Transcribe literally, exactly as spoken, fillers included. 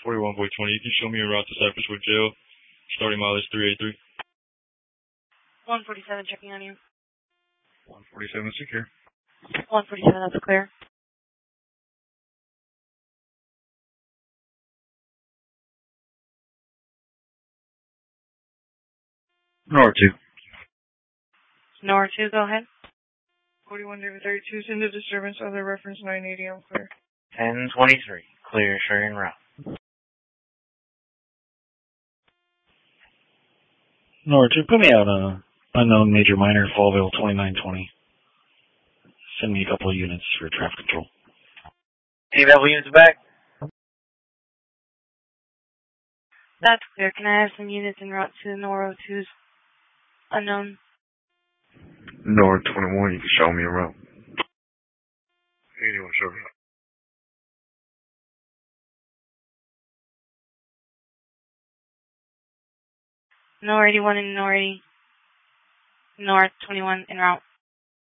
forty-one Boy twenty, you can show me a route to Cypresswood Jail, starting mileage three eighty-three. one forty-seven checking on you. one forty-seven secure. one forty-seven, that's clear. Nora two. Nora two, go ahead. forty-one David thirty-two, send a disturbance, other reference nine eighty, I'm clear. ten twenty-three, clear, sharing route. Nora two, put me out uh, unknown major minor, Fallville twenty-nine twenty. Send me a couple of units for traffic control. Any available units back? That's clear. Can I have some units en route to Nora two's unknown? Nora twenty-one, you can show me a route. Anyone show me. Nora eighty-one and Nora eighty. Nora twenty-one en route.